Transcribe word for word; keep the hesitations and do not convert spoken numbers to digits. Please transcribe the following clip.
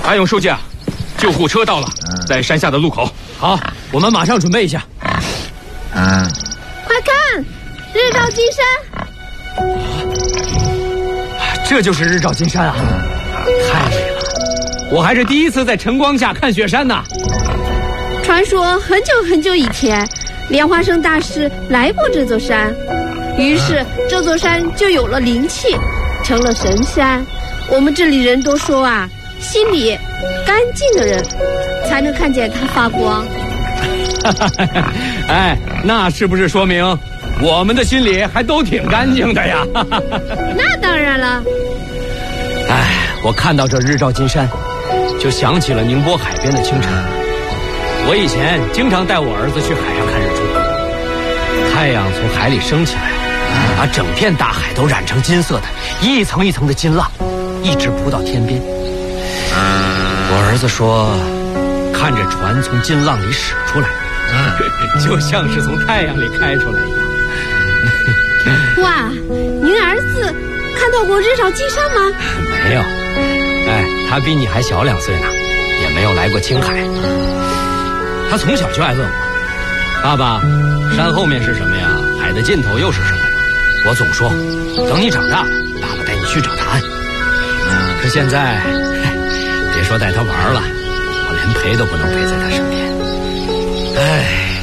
阿勇书记啊，救护车到了，在山下的路口。 好，我们马上准备一下。 嗯， 快看，日照金山！ 这就是日照金山啊！太美了，我还是第一次在晨光下看雪山呢。 传说很久很久以前，莲花生大师来过这座山，于是这座山就有了灵气，成了神山。我们这里人都说啊，心里干净的人才能看见它发光。 哎，那是不是说明我们的心里还都挺干净的呀？ 那当然了。 哎，我看到这日照金山，就想起了宁波海边的清晨。我以前经常带我儿子去海上看日出，太阳从海里升起来，把整片大海都染成金色的，一层一层的金浪，一直扑到天边。我儿子说，看着船从金浪里驶出来，就像是从太阳里开出来一样。 哇，您儿子看到过日照金山吗？ 没有，哎，他比你还小两岁呢，也没有来过青海。他从小就爱问我，爸爸，山后面是什么呀？海的尽头又是什么呀？我总说，等你长大了，爸爸带你去找答案。可现在，别说带他玩了，我连陪都不能陪在他身边。哎。